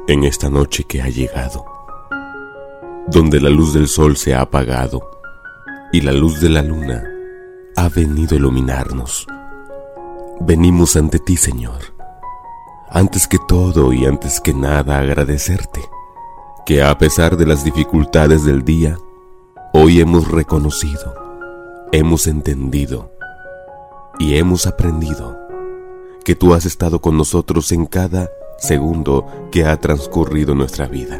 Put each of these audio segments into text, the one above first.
En esta noche que ha llegado, donde la luz del sol se ha apagado y la luz de la luna ha venido a iluminarnos, venimos ante ti, Señor, antes que todo y antes que nada agradecerte, que a pesar de las dificultades del día, hoy hemos reconocido, hemos entendido y hemos aprendido que tú has estado con nosotros en cada segundo que ha transcurrido nuestra vida.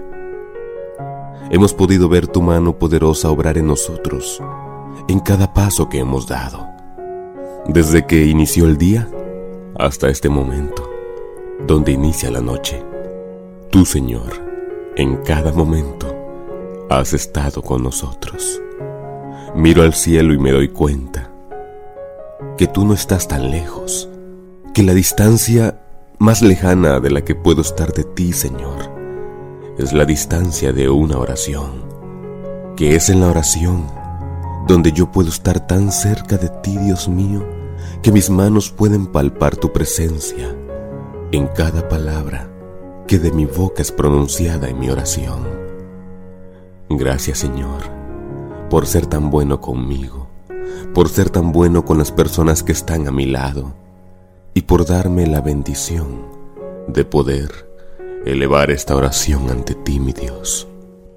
Hemos podido ver tu mano poderosa obrar en nosotros, en cada paso que hemos dado, desde que inició el día hasta este momento, donde inicia la noche. Tú, Señor, en cada momento has estado con nosotros. Miro al cielo y me doy cuenta que tú no estás tan lejos, que la distancia más lejana de la que puedo estar de ti, Señor, es la distancia de una oración, que es en la oración donde yo puedo estar tan cerca de ti, Dios mío, que mis manos pueden palpar tu presencia en cada palabra que de mi boca es pronunciada en mi oración. Gracias, Señor, por ser tan bueno conmigo, por ser tan bueno con las personas que están a mi lado y por darme la bendición de poder elevar esta oración ante ti, mi Dios.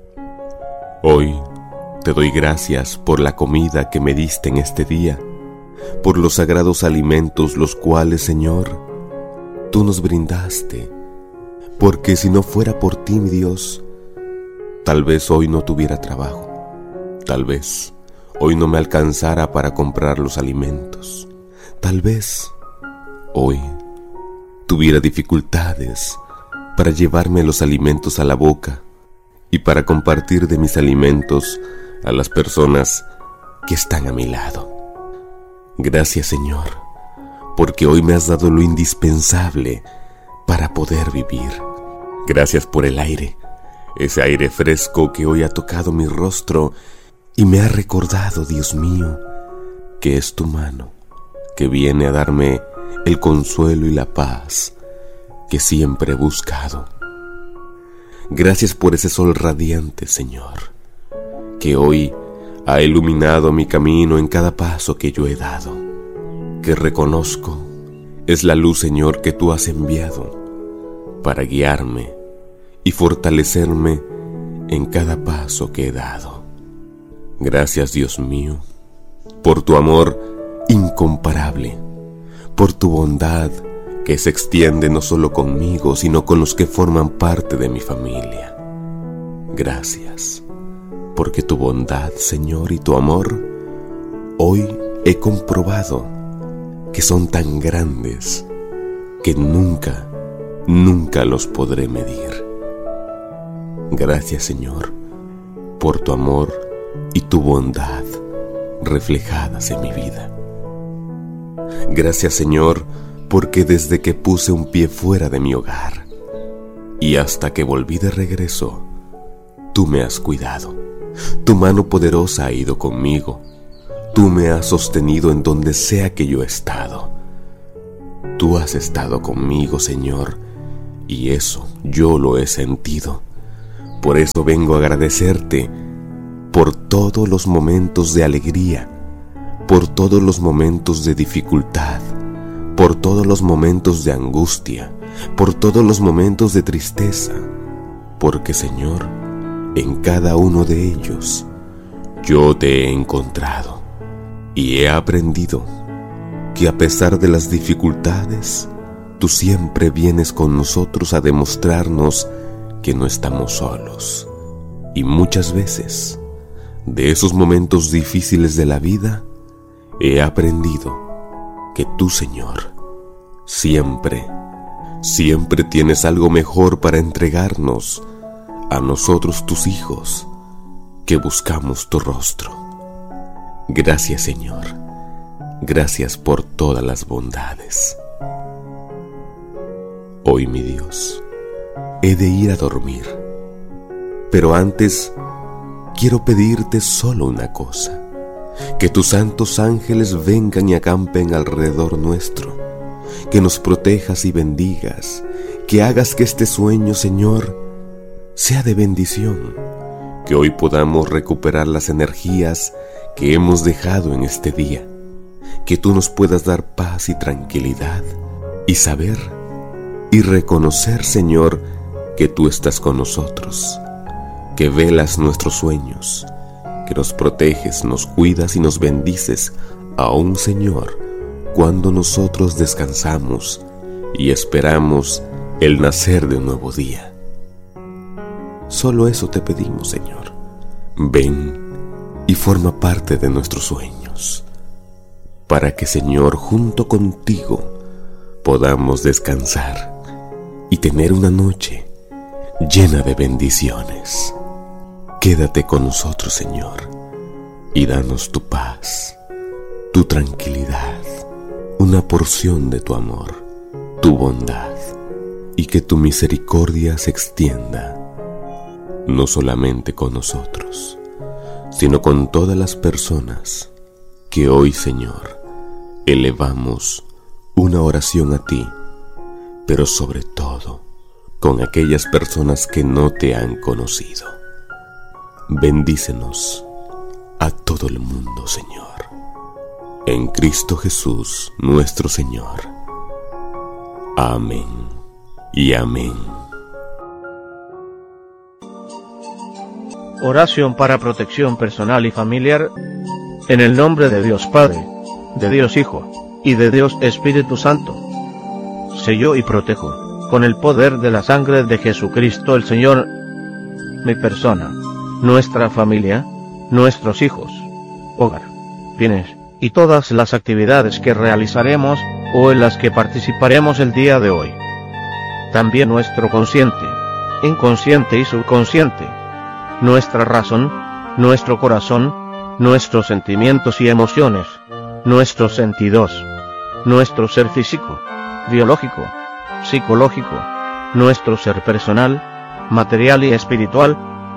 Hoy te doy gracias por la comida que me diste en este día, por los sagrados alimentos los cuales, Señor, tú nos brindaste, porque si no fuera por ti, mi Dios, tal vez hoy no tuviera trabajo, tal vez hoy no me alcanzara para comprar los alimentos, tal vez hoy tuviera dificultades para llevarme los alimentos a la boca y para compartir de mis alimentos a las personas que están a mi lado. Gracias, Señor, porque hoy me has dado lo indispensable para poder vivir. Gracias por el aire, ese aire fresco que hoy ha tocado mi rostro y me ha recordado, Dios mío, que es tu mano que viene a darme el consuelo y la paz que siempre he buscado. Gracias por ese sol radiante, Señor, que hoy ha iluminado mi camino en cada paso que yo he dado, que reconozco es la luz, Señor, que tú has enviado para guiarme y fortalecerme en cada paso que he dado. Gracias, Dios mío, por tu amor incomparable, por tu bondad que se extiende no solo conmigo, sino con los que forman parte de mi familia. Gracias, porque tu bondad, Señor, y tu amor, hoy he comprobado que son tan grandes que nunca los podré medir. Gracias, Señor, por tu amor y tu bondad reflejadas en mi vida. Gracias, Señor, porque desde que puse un pie fuera de mi hogar y hasta que volví de regreso, tú me has cuidado. Tu mano poderosa ha ido conmigo. Tú me has sostenido en donde sea que yo he estado. Tú has estado conmigo, Señor, y eso yo lo he sentido. Por eso vengo a agradecerte por todos los momentos de alegría, por todos los momentos de dificultad, por todos los momentos de angustia, por todos los momentos de tristeza, porque, Señor, en cada uno de ellos yo te he encontrado y he aprendido que a pesar de las dificultades, tú siempre vienes con nosotros a demostrarnos que no estamos solos. Y muchas veces, de esos momentos difíciles de la vida, he aprendido que tú, Señor, siempre tienes algo mejor para entregarnos a nosotros, tus hijos, que buscamos tu rostro. Gracias, Señor. Gracias por todas las bondades. Hoy, mi Dios, he de ir a dormir, pero antes quiero pedirte solo una cosa: que tus santos ángeles vengan y acampen alrededor nuestro, que nos protejas y bendigas, que hagas que este sueño, Señor, sea de bendición, que hoy podamos recuperar las energías que hemos dejado en este día, que tú nos puedas dar paz y tranquilidad y saber y reconocer, Señor, que tú estás con nosotros, que velas nuestros sueños, que nos proteges, nos cuidas y nos bendices, aún, Señor, cuando nosotros descansamos y esperamos el nacer de un nuevo día. Solo eso te pedimos, Señor. Ven y forma parte de nuestros sueños, para que, Señor, junto contigo podamos descansar y tener una noche llena de bendiciones. Quédate con nosotros, Señor, y danos tu paz, tu tranquilidad, una porción de tu amor, tu bondad, y que tu misericordia se extienda, no solamente con nosotros, sino con todas las personas que hoy, Señor, elevamos una oración a ti, pero sobre todo con aquellas personas que no te han conocido. Bendícenos a todo el mundo, Señor. En Cristo Jesús, nuestro Señor. Amén y amén. Oración para protección personal y familiar. En el nombre de Dios Padre, de Dios Hijo, y de Dios Espíritu Santo. Sello y protejo, con el poder de la sangre de Jesucristo el Señor, mi persona, nuestra familia, nuestros hijos, hogar, bienes, y todas las actividades que realizaremos o en las que participaremos el día de hoy. También nuestro consciente, inconsciente y subconsciente, nuestra razón, nuestro corazón, nuestros sentimientos y emociones, nuestros sentidos, nuestro ser físico, biológico, psicológico, nuestro ser personal, material y espiritual,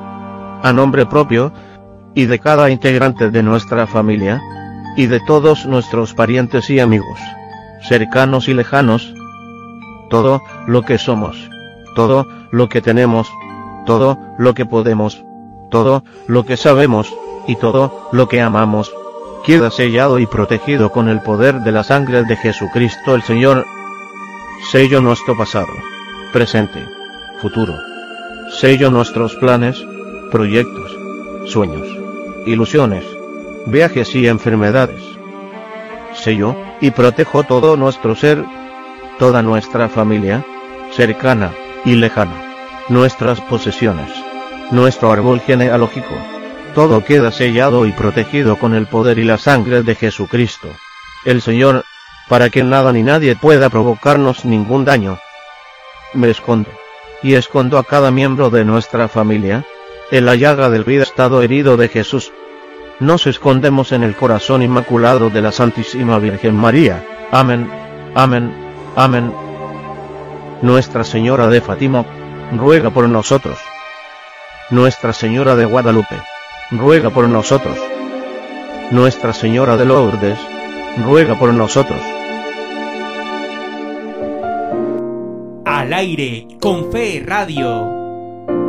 a nombre propio y de cada integrante de nuestra familia, y de todos nuestros parientes y amigos, cercanos y lejanos, todo lo que somos, todo lo que tenemos, todo lo que podemos, todo lo que sabemos, y todo lo que amamos, queda sellado y protegido con el poder de la sangre de Jesucristo el Señor. Sello nuestro pasado, presente, futuro. Sello nuestros planes, proyectos, sueños, ilusiones, viajes y enfermedades. Sello y protejo todo nuestro ser, toda nuestra familia, cercana y lejana, nuestras posesiones, nuestro árbol genealógico. Todo queda sellado y protegido con el poder y la sangre de Jesucristo, el Señor, para que nada ni nadie pueda provocarnos ningún daño. Me escondo, y escondo a cada miembro de nuestra familia, en la llaga del vida estado herido de Jesús. Nos escondemos en el corazón inmaculado de la Santísima Virgen María. Amén, amén, amén. Nuestra Señora de Fátima, ruega por nosotros. Nuestra Señora de Guadalupe, ruega por nosotros. Nuestra Señora de Lourdes, ruega por nosotros. Al aire con Fe Radio.